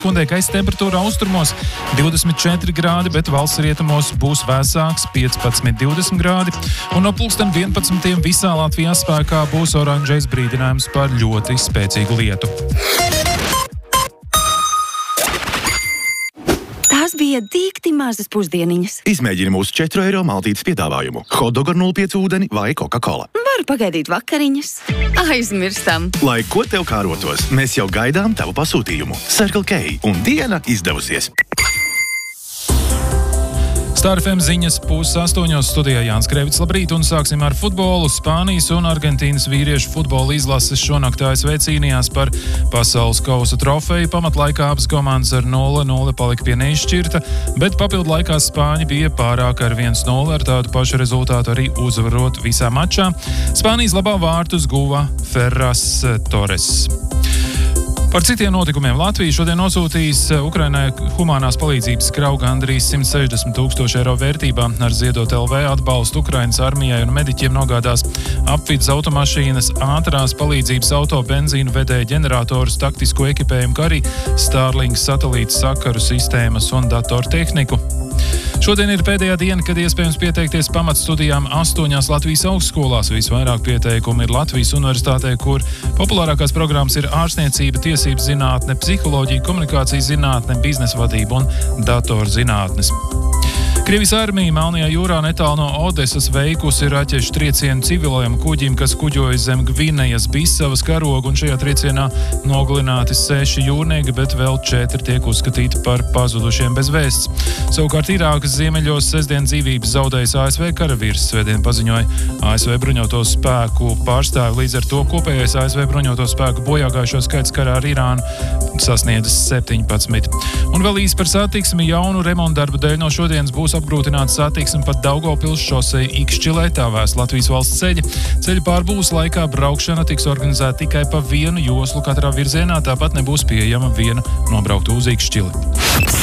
Kundē gaisa temperatūra austrumos 24 grādi, bet valsts rietumos būs vēsāks 15–20 grādi. Un no pulksten 11 visā Latvijā spēkā būs oranžais brīdinājums par ļoti spēcīgu lietu. Tās bija dīkti mazas pusdieniņas. Izmēģini mūsu 4 eiro maltītes piedāvājumu. Hotdog ar 0,5 ūdeni vai Coca-Cola. Varu pagaidīt vakariņas. Aizmirstam. Lai ko tev kārotos, mēs jau gaidām tavu pasūtījumu. Circle K un diena izdevusies. Star FM ziņas 7:30 studijā Jānis Krevits. Labrīt, un sāksim ar futbolu. Spānijas un Argentīnas vīriešu futbola izlases šonakt ASV cīnījās par pasaules kausa trofeju. Pamatlaikā abas komandas ar 0-0 palika pie neizšķirta, bet papildu laikā Spāņi bija pārāk ar 1-0, ar tādu pašu rezultātu arī uzvarot visā mačā. Spānijas labā vārtus guva Ferras Torres. Par citiem notikumiem Latvija šodien nosūtīs Ukrainai humanās palīdzības kravu gandrīz 160 000 eiro vērtībā. Ar Ziedot LV atbalstu Ukrainas armijai un mediķiem nogādās apvidas automašīnas, ātrās palīdzības auto, benzīnu vedēja ģeneratorus, taktisko ekipējumu, kā arī Starlink satelīta sakaru sistēmas un datortehniku. Šodien ir pēdējā diena, kad iespējams pieteikties pamatstudijām 8 Latvijas augstskolās. Visvairāk pieteikumu ir Latvijas universitātē, kur populārākās programmas ir ārstniecība, tiesības zinātne, psiholoģija, komunikācijas zinātne, biznesa vadība un datorzinātnes. Krievijas armija Melnajā jūrā netālu no Odesas veikusi raķešu triecienu civilajam kuģim, kas kuģoja zem Gvinejas Bisavas karoga, un šajā triecienā nogalināti 6 jūrnieki, bet vēl 4 tiek uzskatīti par pazudušiem bez vēsts. Savukārt Irākas ziemeļos sestdien dzīvības zaudējis ASV karavīrs, svētdien paziņoja ASV bruņoto spēku pārstāvi. Līdz ar to kopējais ASV bruņoto spēku bojāgājušo skaits karā ar Irānu sasniedzis 17. Un vēl īsi par satiksmi. Jaunu remontdarbu dēļ no šodienas būs apgrūtināta satiksme pat Daugavpils šosei Ikšķilē, tā vēsta Latvijas valsts ceļi. Ceļu pārbūves laikā braukšana tiks organizēta tikai pa vienu joslu katrā virzienā, tāpat nebūs pieejama viena nobrauktu uz Ikšķili.